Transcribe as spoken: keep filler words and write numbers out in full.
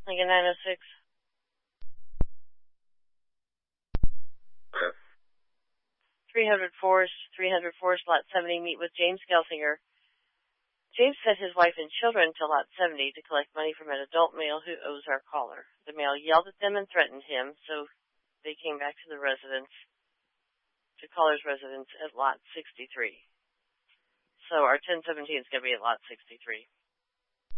Lincoln nine oh six. three hundred Forest, three hundred Forest, Lot seventy, meet with James Gelsinger. James sent his wife and children to Lot seventy to collect money from an adult male who owes our caller. The male yelled at them and threatened him, so they came back to the residence, to caller's residence at Lot sixty-three. So our ten seventeen is going to be at Lot sixty-three.